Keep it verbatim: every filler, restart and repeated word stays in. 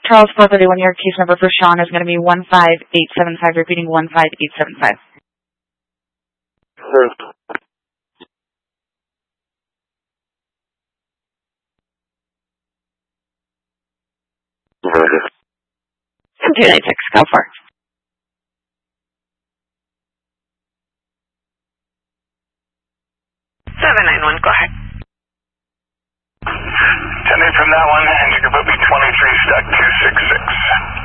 Charles four thirty-one, your case number for Sean is going to be one five eight seven five, repeating one five eight seven five. Sure. two ninety-six, go for it. seven nine one, go ahead. ten eight from that one, and you can put me twenty-three stack two six six.